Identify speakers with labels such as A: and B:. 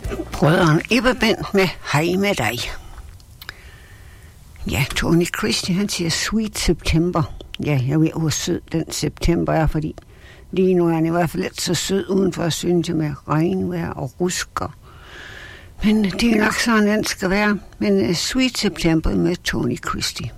A: Brødrene Ebbe-band med Hej med dig. Ja, Tony Christie, han siger Sweet September. Ja, jeg ved, hvor sød den september er, fordi lige nu er han i hvert fald lidt så sød udenfor, synes jeg, med regnvejr og rusker. Men det er nok sådan, den skal være. Men Sweet September med Tony Christie.